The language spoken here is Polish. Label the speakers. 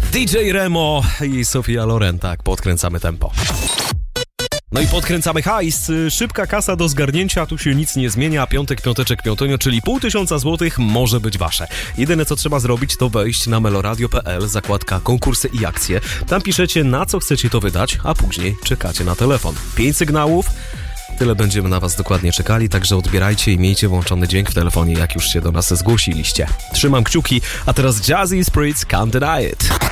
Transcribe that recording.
Speaker 1: DJ Remo i Sofia Loren, tak, podkręcamy tempo. No i podkręcamy hajs, szybka kasa do zgarnięcia, tu się nic nie zmienia, piąteczek, piątonio, czyli 500 złotych może być wasze. Jedyne co trzeba zrobić to wejść na meloradio.pl, zakładka konkursy i akcje, tam piszecie na co chcecie to wydać, a później czekacie na telefon. 5 sygnałów, tyle będziemy na was dokładnie czekali, także odbierajcie i miejcie włączony dźwięk w telefonie, jak już się do nas zgłosiliście. Trzymam kciuki, a teraz Jazzy Spritz, Can't Deny It.